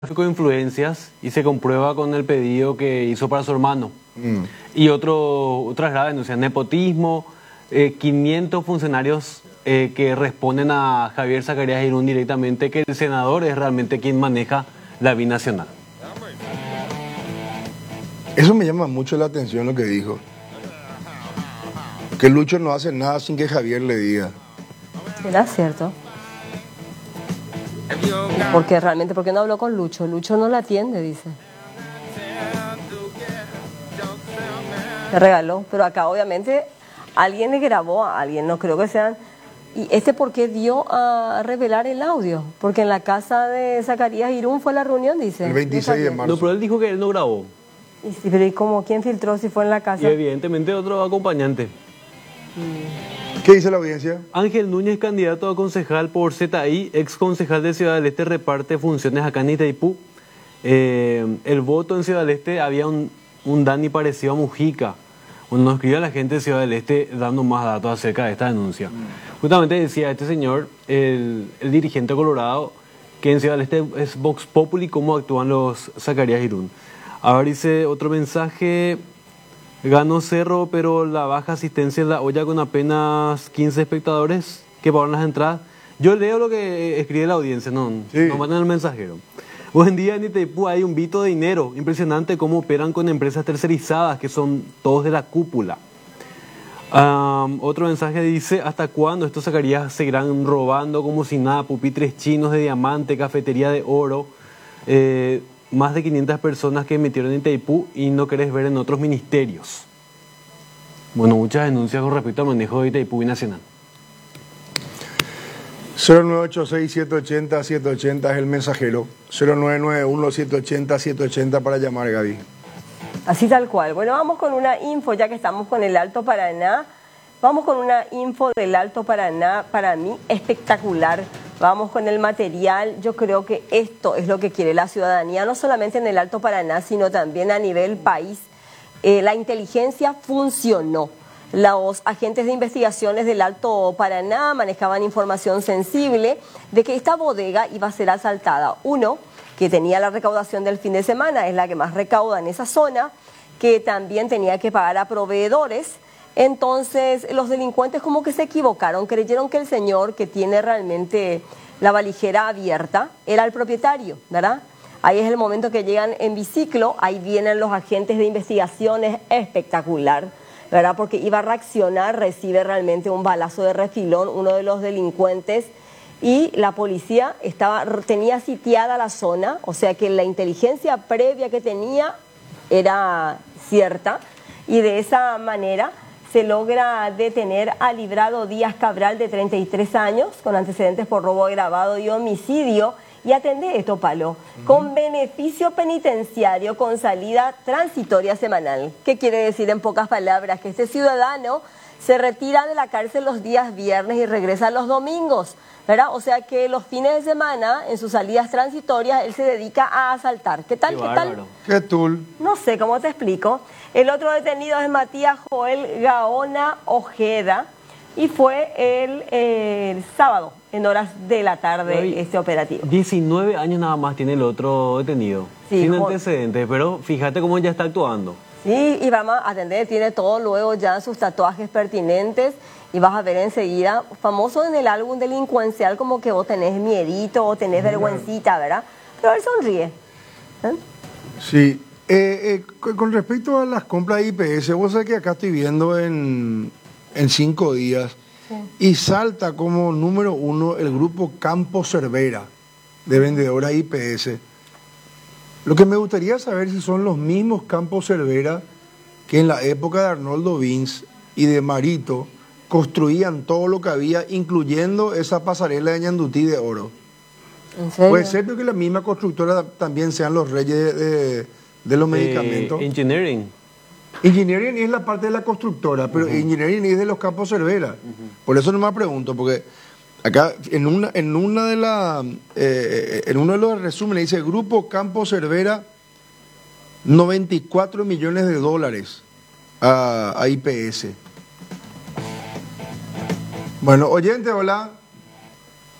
tráfico de influencias y se comprueba con el pedido que hizo para su hermano. Y otras graves denuncias, nepotismo, 500 funcionarios que responden a Javier Zacarías Irún directamente, que el senador es realmente quien maneja la binacional. Eso me llama mucho la atención lo que dijo. Que Lucho no hace nada sin que Javier le diga. Era cierto. Porque realmente, ¿por qué no habló con Lucho? Lucho no la atiende, dice. Le regaló, pero acá obviamente alguien le grabó a alguien, no creo que sean... ¿Y por qué dio a revelar el audio? Porque en la casa de Zacarías Irún fue la reunión, dice. El 26 de marzo. No, pero él dijo que él no grabó. Y sí, pero ¿y cómo? ¿Quién filtró si fue en la casa? Y evidentemente otro acompañante. ¿Qué dice la audiencia? Ángel Núñez, candidato a concejal por ZI, ex concejal de Ciudad del Este, reparte funciones acá en Itaipú. El voto en Ciudad del Este había un Dani parecido a Mujica. Bueno, nos escribió la gente de Ciudad del Este dando más datos acerca de esta denuncia. Justamente decía este señor, el dirigente colorado, que en Ciudad del Este es Vox Populi, cómo actúan los Zacarías Irún. Ahora dice otro mensaje: ganó Cerro, pero la baja asistencia en la olla con apenas 15 espectadores que pagaron las entradas. Yo leo lo que escribe la audiencia, no mandan el mensajero. Buen día, en Itaipú hay un vito de dinero. Impresionante cómo operan con empresas tercerizadas, que son todos de la cúpula. Otro mensaje dice: ¿hasta cuándo estos Zacarías seguirán robando como si nada? Pupitres chinos de diamante, cafetería de oro. Más de 500 personas que emitieron en Itaipú y no querés ver en otros ministerios. Bueno, muchas denuncias con respecto al manejo de Itaipú binacional. 0986-780-780 es el mensajero. 0991-780-780 para llamar, Gaby. Así tal cual. Bueno, vamos con una info, ya que estamos con el Alto Paraná. Vamos con una info del Alto Paraná, para mí espectacular. Vamos con el material. Yo creo que esto es lo que quiere la ciudadanía, no solamente en el Alto Paraná, sino también a nivel país. La inteligencia funcionó. Los agentes de investigaciones del Alto Paraná manejaban información sensible de que esta bodega iba a ser asaltada. Uno, que tenía la recaudación del fin de semana, es la que más recauda en esa zona, que también tenía que pagar a proveedores. Entonces los delincuentes como que se equivocaron, creyeron que el señor que tiene realmente la valijera abierta era el propietario, ¿verdad? Ahí es el momento que llegan en biciclo, ahí vienen los agentes de investigaciones, espectacular, ¿verdad? Porque iba a reaccionar, recibe realmente un balazo de refilón uno de los delincuentes y la policía tenía sitiada la zona, o sea que la inteligencia previa que tenía era cierta y de esa manera se logra detener a Librado Díaz Cabral, de 33 años, con antecedentes por robo agravado y homicidio. Y atende esto, Palo, con beneficio penitenciario con salida transitoria semanal. ¿Qué quiere decir en pocas palabras? Que este ciudadano se retira de la cárcel los días viernes y regresa los domingos, ¿verdad? O sea que los fines de semana, en sus salidas transitorias, él se dedica a asaltar. ¿Qué tal? Qué ¿Qué bárbaro. tal? ¿Qué tul? No sé cómo te explico. El otro detenido es Matías Joel Gaona Ojeda y fue el sábado en horas de la tarde este operativo. 19 años nada más tiene el otro detenido, Sí, sin antecedentes, pero fíjate cómo ya está actuando. Sí, y vamos a atender, tiene todo luego ya sus tatuajes pertinentes y vas a ver enseguida, famoso en el álbum delincuencial, como que vos tenés miedito o tenés vergüencita, ¿verdad? Pero él sonríe. Sí. Con respecto a las compras de IPS, vos sabés que acá estoy viendo en 5 días, sí, y salta como número 1 el grupo Campo Cervera de vendedoras IPS. Lo que me gustaría saber si son los mismos Campo Cervera que en la época de Arnoldo Vince y de Marito construían todo lo que había, incluyendo esa pasarela de Ñandutí de oro. ¿En serio? Puede ser que la misma constructora también sean los reyes de los medicamentos. Engineering. Engineering es la parte de la constructora, pero Engineering es de los Campos Cervera. Por eso no me pregunto, porque acá en uno de los resúmenes dice Grupo Campos Cervera, 94 millones de dólares a IPS. Bueno, oyente, hola.